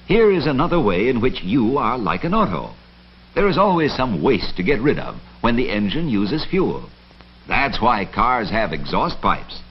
Here is another way in which you are like an auto. There is always some waste to get rid of when the engine uses fuel. That's why cars have exhaust pipes.